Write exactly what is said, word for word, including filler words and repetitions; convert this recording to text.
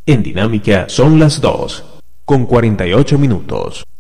En Dinámica son las dos, con cuarenta y ocho minutos.